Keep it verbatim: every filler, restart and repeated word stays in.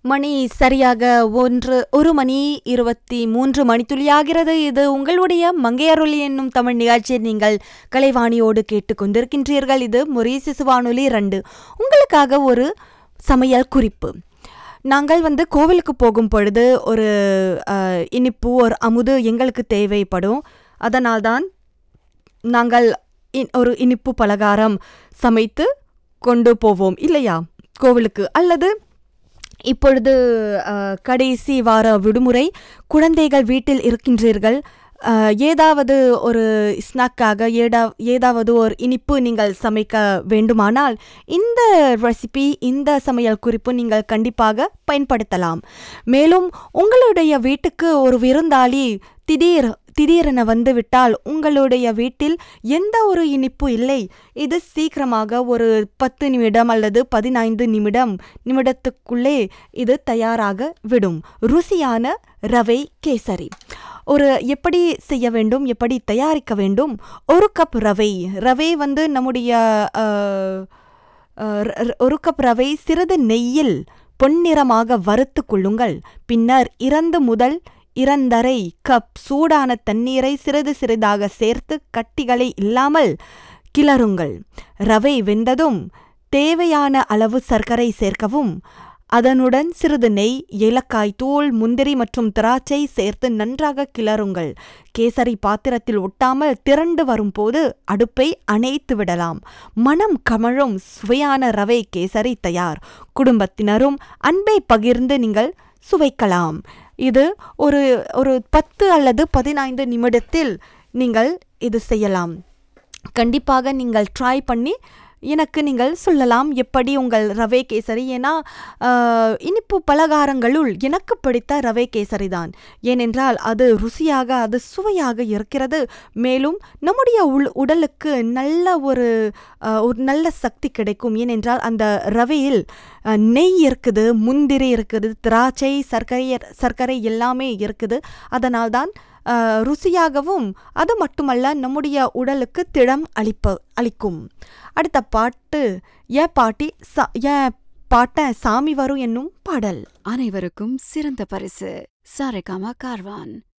மணி சரியாக ஒன்று ஒரு மணி இருபத்தி மூன்று மணித்துளியாகிறது. இது உங்களுடைய மங்கையருளி என்னும் தமிழ் நிகழ்ச்சியை நீங்கள் கலைவாணியோடு கேட்டுக்கொண்டிருக்கின்றீர்கள். இது மொரீசியஸ் வானொலி ரெண்டு. உங்களுக்காக ஒரு சமையல் குறிப்பு. நாங்கள் வந்து கோவிலுக்கு போகும் பொழுது ஒரு அஹ், இனிப்பு ஒரு அமுது எங்களுக்கு தேவைப்படும். அதனால்தான் நாங்கள் இ- ஒரு இனிப்பு பலகாரம் சமைத்து கொண்டு போவோம் இல்லையா கோவிலுக்கு. அல்லது இப்பொழுது அஹ், கடைசி வார விடுமுறை, குழந்தைகள் வீட்டில் இருக்கின்றீர்கள், அஹ், ஏதாவது ஒரு ஸ்நாக்காக ஏடா ஏதாவது ஒரு இனிப்பு நீங்கள் சமைக்க வேண்டுமானால் இந்த ரெசிபி, இந்த சமையல் குறிப்பு நீங்கள் கண்டிப்பாக பயன்படுத்தலாம். மேலும் உங்களுடைய வீட்டுக்கு ஒரு விருந்தாளி திடீர் திடீரென வந்துவிட்டால் உங்களுடைய வீட்டில் எந்த ஒரு இனிப்பு இல்லை, இது சீக்கிரமாக ஒரு பத்து நிமிடம் அல்லது பதினைந்து நிமிடம் நிமிடத்துக்குள்ளே இது தயாராக விடும். ருசியான ரவை கேசரி ஒரு எப்படி செய்ய வேண்டும், எப்படி தயாரிக்க வேண்டும்? ஒரு கப் ரவை ரவை வந்து நம்முடைய அஹ், அஹ், ர- ர- ஒரு கப் ரவை சிறிது நெய்யில் பொன்னிறமாக வறுத்து கொள்ளுங்கள். பின்னர் இரண்டு முதல் இரண்டரை கப் சூடான தண்ணீரை சிறிது சிறிதாக சேர்த்து கட்டிகளை இல்லாமல் கிளறுங்கள். ரவை வெந்ததும் தேவையான அளவு சர்க்கரை சேர்க்கவும். அதனுடன் சிறிது நெய், ஏலக்காய் தூள், முந்திரி மற்றும் திராட்சை சேர்த்து நன்றாக கிளறுங்கள். கேசரி பாத்திரத்தில் ஒட்டாமல் திரண்டு வரும்போது அடுப்பை அணைத்து விடலாம். மனம் கமழும் சுவையான ரவை கேசரி தயார். குடும்பத்தினரும் அன்பை பகிர்ந்து நீங்கள் சுவைக்கலாம். இது ஒரு ஒரு பத்து அல்லது பதினைந்து நிமிடத்தில் நீங்கள் இது செய்யலாம். கண்டிப்பாக நீங்கள் ட்ரை பண்ணி எனக்கு நீங்கள் சொல்லலாம் எப்படி உங்கள் ரவை கேசரி. ஏன்னா ஆஹ், இனிப்பு பலகாரங்களுள் எனக்கு பிடித்த ரவை கேசரி தான். ஏனென்றால் அது ருசியாக, அது சுவையாக இருக்கிறது. மேலும் நம்முடைய உள் உடலுக்கு நல்ல ஒரு ஆஹ், ஒரு நல்ல சக்தி கிடைக்கும். ஏனென்றால் அந்த ரவையில் ஆஹ், நெய் இருக்குது, முந்திரி இருக்குது, திராட்சை, சர்க்கரை சர்க்கரை எல்லாமே இருக்குது. அதனால்தான் ஆஹ், ருசியாகவும், அது மட்டுமல்ல நம்முடைய உடலுக்கு திடம் அளிப்ப அளிக்கும். அடுத்த பாட்டு ஏ பாட்டி சா ஏ பாட்ட சாமி வரும் என்னும் பாடல். அனைவருக்கும் சிறந்த பரிசு. சாரேகாமா கார்வான்.